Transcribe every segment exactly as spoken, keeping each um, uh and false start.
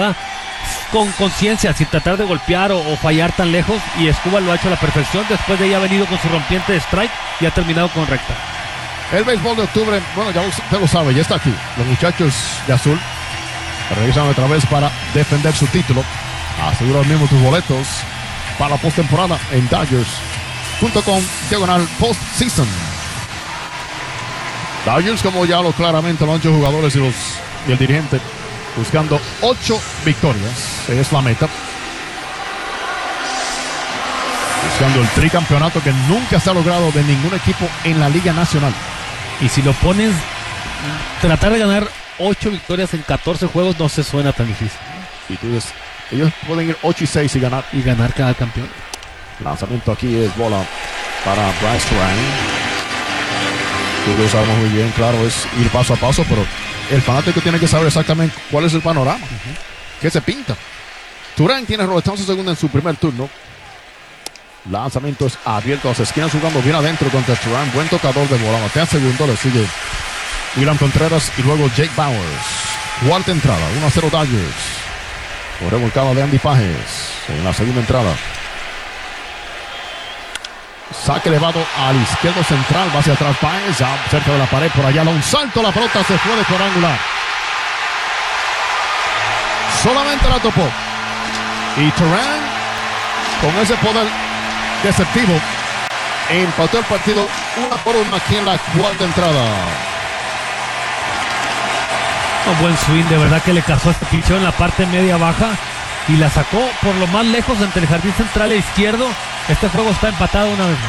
jugada con conciencia, sin tratar de golpear o, o fallar tan lejos, y Escobar lo ha hecho a la perfección. Después de ella ha venido con su rompiente de strike y ha terminado con recta. El béisbol de octubre, bueno, ya usted lo sabe, ya está aquí. Los muchachos de azul regresan otra vez para defender su título. Asegura mismo tus boletos para la postemporada en Dodgers punto com diagonal postseason. Dodgers, como ya lo claramente lo han hecho jugadores y, los, y el dirigente, buscando ocho victorias. Es la meta. Buscando el tricampeonato que nunca se ha logrado de ningún equipo en la Liga Nacional. Y si lo pones, tratar de ganar ocho victorias en catorce juegos no se suena tan difícil. Y tú dices, ellos pueden ir ocho y seis y ganar. Y ganar cada campeón. Lanzamiento aquí es bola para Bryce Turang. Tú lo sabemos muy bien, claro, es ir paso a paso, pero el fanático tiene que saber exactamente cuál es el panorama. Uh-huh. ¿Qué se pinta? Turang tiene roletazo segunda en su primer turno. Lanzamiento es abierto a las esquinas, jugando bien adentro contra Turang. Buen tocador de bola. Batea segundo, le sigue William Contreras y luego Jake Bauers. Cuarta entrada, uno a cero Dodgers. Por revolcada de Andy Pages en la segunda entrada. Saque elevado al izquierdo central, va hacia atrás Pages, ya cerca de la pared, por allá da un salto, la pelota se fue de cuadrangular. Solamente la topó. Y Turang, con ese poder deceptivo, empató el partido una por una aquí en la cuarta entrada. Un buen swing, de verdad que le cazó este picheo en la parte media baja y la sacó por lo más lejos entre el jardín central e izquierdo. Este juego está empatado una vez más.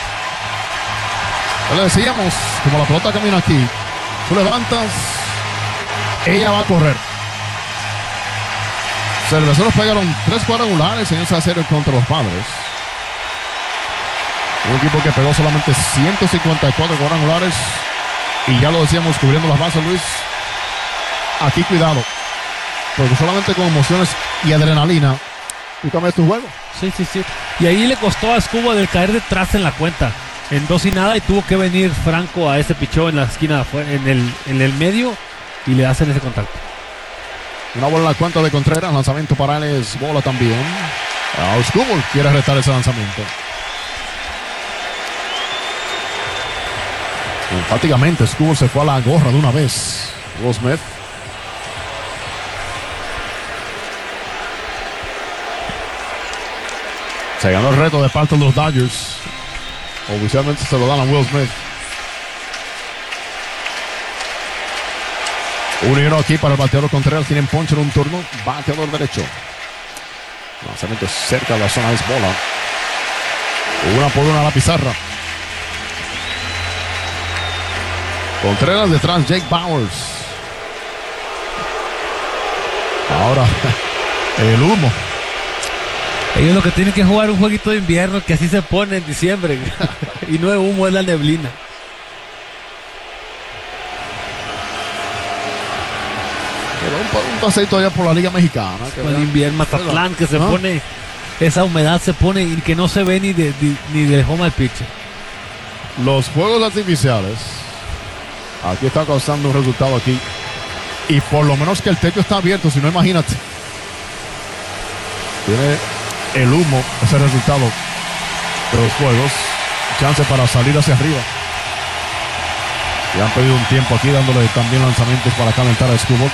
Ya le decíamos, como la pelota camina aquí, tú levantas, ella va a correr. Cerveceros pegaron tres cuadrangulares en esa serie contra los Padres. Un equipo que pegó solamente ciento cincuenta y cuatro cuadrangulares. Y ya lo decíamos, cubriendo las bases, Luis. Aquí cuidado, porque solamente con emociones y adrenalina tú cambias tu juego. Sí, sí, sí. Y ahí le costó a Escobar del caer detrás en la cuenta, en dos y nada, y tuvo que venir Franco a ese picheo en la esquina, en el, en el medio, y le hacen ese contacto. Una bola en la cuenta de Contreras, lanzamiento para él es bola también. Escobar quiere retar ese lanzamiento. Enfáticamente Escobar se fue a la gorra de una vez. Will Smith. Se ganó el reto de parte de los Dodgers. Oficialmente se lo dan a Will Smith. uno y uno aquí para el bateador Contreras. Tienen ponche en un turno. Bateador derecho. Lanzamiento cerca de la zona es bola. Una por una a la pizarra. Contreras detrás, Jake Bauers. Ahora, el humo. Ellos lo que tienen que jugar un jueguito de invierno, que así se pone en diciembre. Y no es humo, es la neblina. Pero un, un paseito allá por la Liga Mexicana. El invierno, Mazatlán, que se ¿no? pone, esa humedad se pone y que no se ve ni de, ni, ni de home al pitcher. Los fuegos artificiales aquí está causando un resultado aquí. Y por lo menos que el techo está abierto, si no, imagínate. Tiene el humo, ese resultado de los juegos. Chance para salir hacia arriba. Y han pedido un tiempo aquí, dándole también lanzamientos para calentar a Escobar.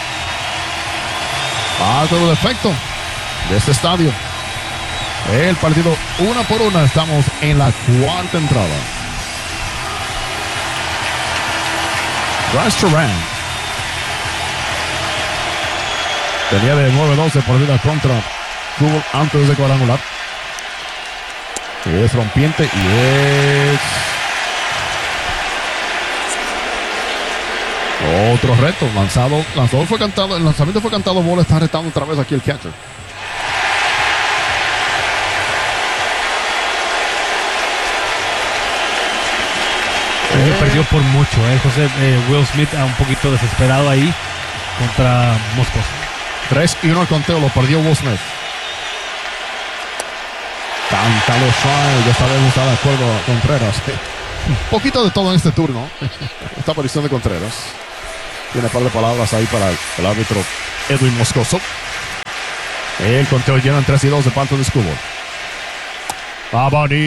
Ah, todo defecto de este estadio. El partido una por una. Estamos en la cuarta entrada. Bryce Turang tenía de nueve doce por vida contra Escobar antes de cuadrangular. Es rompiente y es otro reto. Lanzado, lanzador fue cantado, el lanzamiento fue cantado, bola está retando otra vez aquí el catcher. Eh, perdió por mucho, eh, José. Eh, Will Smith un poquito desesperado ahí contra Moscos. tres y uno al conteo, lo perdió Will Smith. Cántalo suave, ya sabemos, está de acuerdo Contreras. Un poquito de todo en este turno. Esta aparición de Contreras. Tiene un par de palabras ahí para el, el árbitro Edwin Moscoso. El conteo lleno en tres y dos de parte de Escobar. Abanica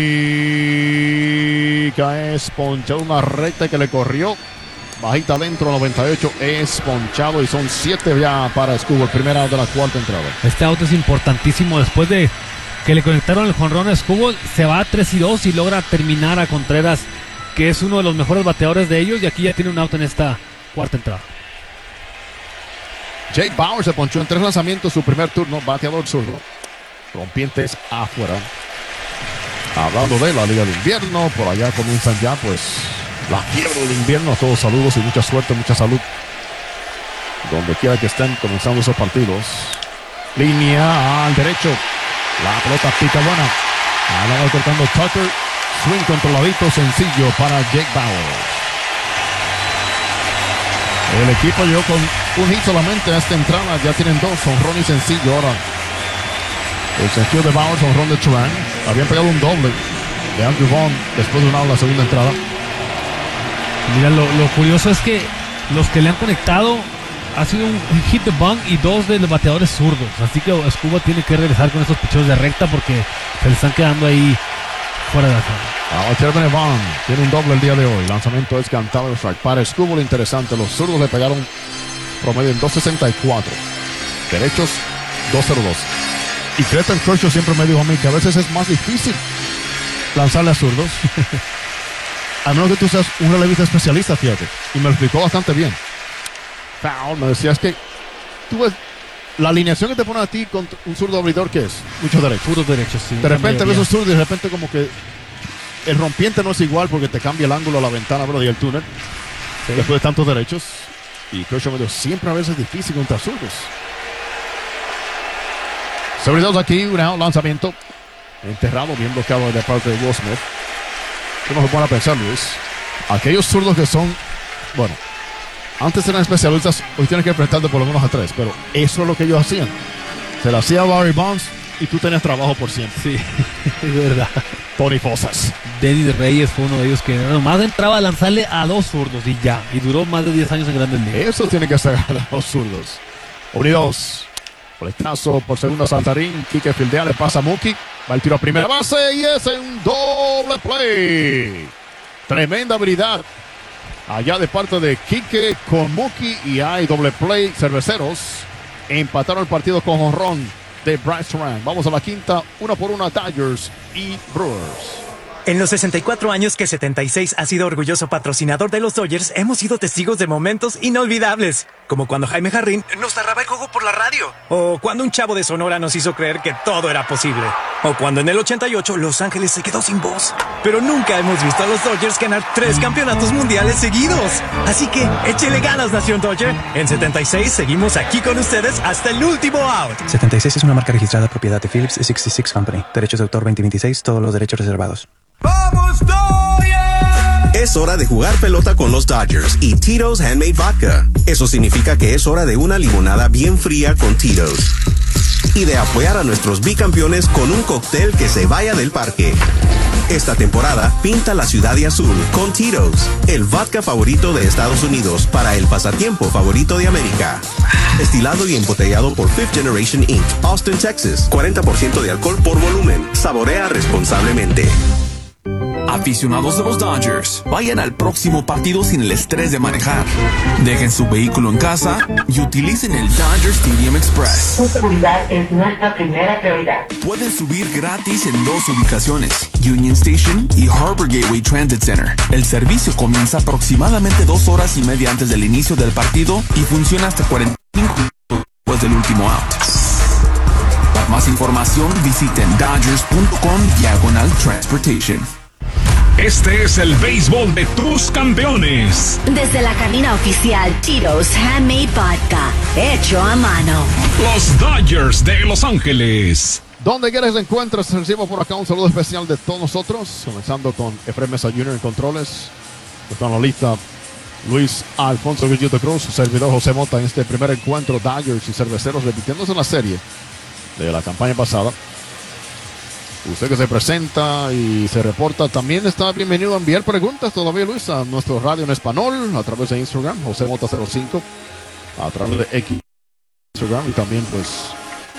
es ponchado una recta que le corrió. Bajita adentro, noventa y ocho, es ponchado y son siete ya para Escobar, primera de la cuarta entrada. Este auto es importantísimo. Después de que le conectaron el jonrón a Escobar, se va a tres y dos y logra terminar a Contreras, que es uno de los mejores bateadores de ellos, y aquí ya tiene un auto en esta cuarta entrada. Jake Bauer se ponchó en tres lanzamientos su primer turno, bateador zurdo. Rompientes afuera. Hablando de la Liga de Invierno, por allá comienzan ya pues la fiebre del invierno. A todos saludos y mucha suerte, mucha salud. Donde quiera que estén comenzando esos partidos. Línea al derecho. La pelota pica buena. Ahora va cortando Tucker. Swing controladito, sencillo para Jake Bauer. El equipo llegó con un hit solamente a esta entrada. Ya tienen dos, honrón y sencillo ahora. El sencillo de Bauer, honrón de Turan. Habían pegado un doble de Andrew Vaughn después de una la segunda entrada. Mira, lo, lo curioso es que los que le han conectado ha sido un hit de bunt y dos de los bateadores zurdos. Así que Escobar tiene que regresar con esos picheos de recta porque se le están quedando ahí fuera de la zona. Ahora Chervin Vaughn tiene un doble el día de hoy. Lanzamiento es cantado de strike. Para Escobar, interesante. Los zurdos le pegaron promedio en dos sesenta y cuatro. Derechos dos cero dos. Y Clayton Kershaw siempre me dijo a mí que a veces es más difícil lanzarle a zurdos. A menos que tú seas un relevista especialista, fíjate. Y me lo explicó bastante bien. Foul, me decía, es que tú ves la alineación que te ponen a ti con un zurdo abridor, ¿qué es? Muchos derechos. Puros derechos, sí. De repente ves un zurdo y de repente como que el rompiente no es igual porque te cambia el ángulo a la ventana, ¿verdad? Y el túnel. Sí. Después de tantos derechos. Y Kershaw me dijo, siempre a veces es difícil contra zurdos. Sobre dos aquí, un lanzamiento enterrado, bien bloqueado de parte de Will Smith. ¿Cómo se pone a pensar, Luis? Aquellos zurdos que son, bueno, antes eran especialistas, hoy tienes que enfrentarte por lo menos a tres, pero eso es lo que ellos hacían. Se lo hacía Barry Bonds y tú tenías trabajo por siempre. Sí, es verdad. Tony Fosas. Dennis Reyes fue uno de ellos que nomás entraba a lanzarle a dos zurdos y ya, y duró más de diez años en Grandes Ligas. Eso tiene que hacer a los zurdos. Unidos. Coletazo por segunda Saltarín. Quique fildea, le pasa a Mookie. Va el tiro a primera base y es un doble play. Tremenda habilidad allá de parte de Quique con Mookie. Y hay doble play. Cerveceros empataron el partido con jonrón de Bryce Turan. Vamos a la quinta. Una por una, Dodgers y Brewers. En los sesenta y cuatro años que setenta y seis ha sido orgulloso patrocinador de los Dodgers, hemos sido testigos de momentos inolvidables. Como cuando Jaime Jarrín nos narraba el juego por la radio. O cuando un chavo de Sonora nos hizo creer que todo era posible. O cuando en el ochenta y ocho Los Ángeles se quedó sin voz. Pero nunca hemos visto a los Dodgers ganar tres campeonatos mundiales seguidos. Así que échele ganas, Nación Dodger. En setenta y seis seguimos aquí con ustedes hasta el último out. setenta y seis es una marca registrada propiedad de Phillips sesenta y seis Company. Derechos de autor veinte veintiséis, todos los derechos reservados. ¡Vamos, Dodgers! Es hora de jugar pelota con los Dodgers y Tito's Handmade Vodka. Eso significa que es hora de una limonada bien fría con Tito's. Y de apoyar a nuestros bicampeones con un cóctel que se vaya del parque. Esta temporada, pinta la ciudad de azul con Tito's, el vodka favorito de Estados Unidos para el pasatiempo favorito de América. Destilado y embotellado por Fifth Generation incorporated, Austin, Texas. cuarenta por ciento de alcohol por volumen. Saborea responsablemente. Aficionados de los Dodgers, vayan al próximo partido sin el estrés de manejar. Dejen su vehículo en casa y utilicen el Dodger Stadium Express. Su seguridad es nuestra primera prioridad. Pueden subir gratis en dos ubicaciones, Union Station y Harbor Gateway Transit Center. El servicio comienza aproximadamente dos horas y media antes del inicio del partido y funciona hasta cuarenta y cinco minutos después del último out. Para más información, visiten dodgers punto com diagonal transportation. Este es el béisbol de tus campeones. Desde la cabina oficial, Tito's Handmade Vodka, hecho a mano. Los Dodgers de Los Ángeles. Donde quiera que se encuentre, recibo por acá un saludo especial de todos nosotros. Comenzando con Efraín Mesa junior en controles. Está en la lista Luis Alfonso Guillito Cruz, su servidor José Mota en este primer encuentro Dodgers y Cerveceros, repitiéndose la serie de la campaña pasada. Usted que se presenta y se reporta también está bienvenido a enviar preguntas todavía, Luis, a nuestro radio en español a través de Instagram, José Mota cero cinco, a través de X Instagram y también pues